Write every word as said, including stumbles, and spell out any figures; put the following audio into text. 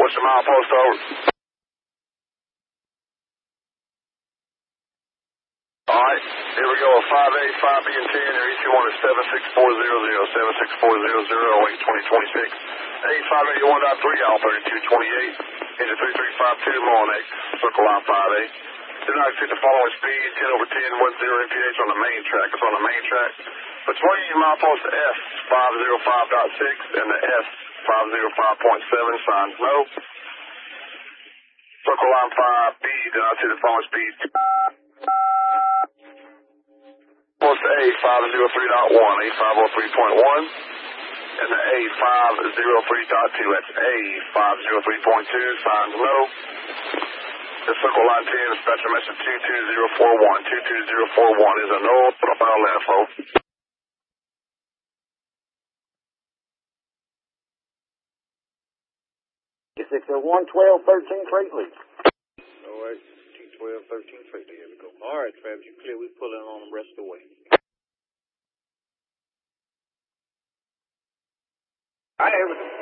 What's the milepost over? Alright, here we go. five A, five B, and ten. Your E T one is seven six four zero zero, seven six four zero zero, eight twenty twenty-six. eight five eighty-one point three, Al thirty-two twenty-eight. Engine three three five two, Mullen Circle line five A. Do not exceed the following speed, ten over ten, ten M P H on the main track. It's on the main track. Between milepost S five oh five point six and the S five oh five point seven, signs no. Circle line five B, do not exceed the following speed. Post A five oh three point one, A five oh three point one, and the A five oh three point two. That's A five oh three point two, signs no. The circle line ten, dispatcher message two two zero four one. two two zero four one is a no. Put up our info. six oh one, twelve, thirteen, freight lead. All right, T twelve, thirteen, freight lead. Here we go. All right, Travis, you clear. We pulling on the rest of the way. I have